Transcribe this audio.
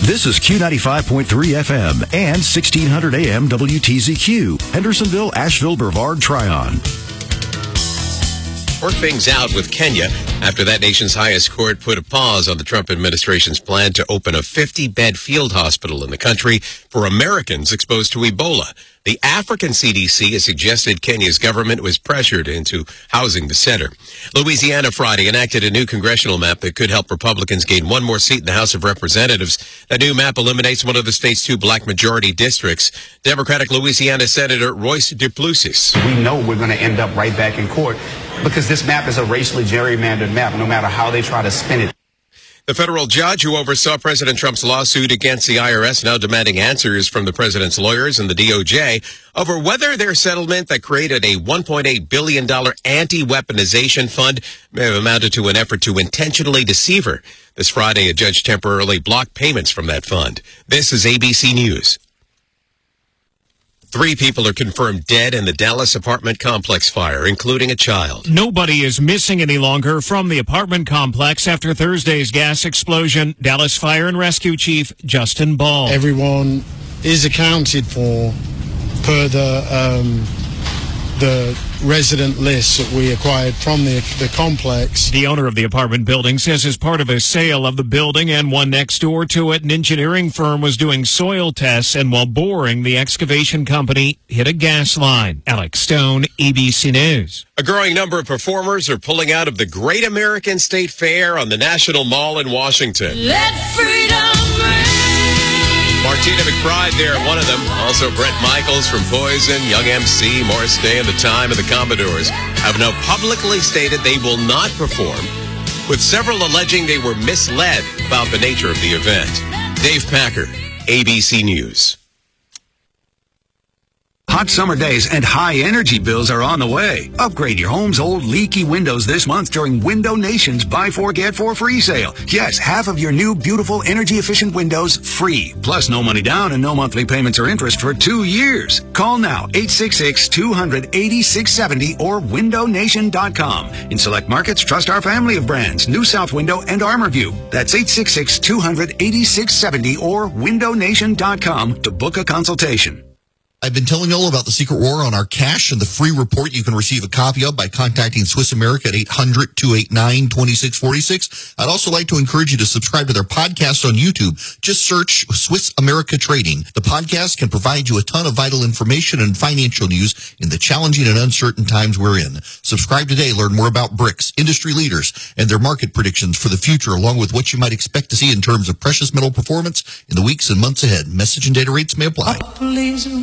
This is Q95.3 FM and 1600 AM WTZQ, Hendersonville, Asheville, Brevard, Tryon. Work things out with Kenya after that nation's highest court put a pause on the Trump administration's plan to open a 50-bed field hospital in the country for Americans exposed to Ebola. The African CDC has suggested Kenya's government was pressured into housing the center. Louisiana Friday enacted a new congressional map that could help Republicans gain one more seat in the House of Representatives. That new map eliminates one of the state's two black majority districts. Democratic Louisiana Senator Royce Duplessis. We know we're going to end up right back in court because this map is a racially gerrymandered map, no matter how they try to spin it. The federal judge who oversaw President Trump's lawsuit against the IRS now demanding answers from the president's lawyers and the DOJ over whether their settlement that created a $1.8 billion anti-weaponization fund may have amounted to an effort to intentionally deceive her. This Friday, a judge temporarily blocked payments from that fund. This is ABC News. 3 people are confirmed dead in the Dallas apartment complex fire, including a child. Nobody is missing any longer from the apartment complex after Thursday's gas explosion. Dallas Fire and Rescue Chief Justin Ball. Everyone is accounted for per the resident list that we acquired from the complex. The owner of the apartment building says as part of a sale of the building and one next door to it, an engineering firm was doing soil tests, and while boring, the excavation company hit a gas line. Alex Stone, ABC News. A growing number of performers are pulling out of the Great American State Fair on the National Mall in Washington. Let freedom ring. Martina McBride there, one of them. Also Brett Michaels from Poison, Young MC, Morris Day, and The Time, and the Commodores have now publicly stated they will not perform, with several alleging they were misled about the nature of the event. Dave Packer, ABC News. Hot summer days and high energy bills are on the way. Upgrade your home's old leaky windows this month during Window Nation's Buy 4 Get 4 free sale. Yes, half of your new beautiful energy efficient windows free. Plus no money down and no monthly payments or interest for 2 years. Call now 866-200-8670 or windownation.com. In select markets, trust our family of brands, New South Window and ArmorView. That's 866-200-8670 or windownation.com to book a consultation. I've been telling you all about the secret war on our cash and the free report you can receive a copy of by contacting Swiss America at 800-289-2646. I'd also like to encourage you to subscribe to their podcast on YouTube. Just search Swiss America Trading. The podcast can provide you a ton of vital information and financial news in the challenging and uncertain times we're in. Subscribe today. Learn more about BRICS, industry leaders, and their market predictions for the future, along with what you might expect to see in terms of precious metal performance in the weeks and months ahead. Message and data rates may apply.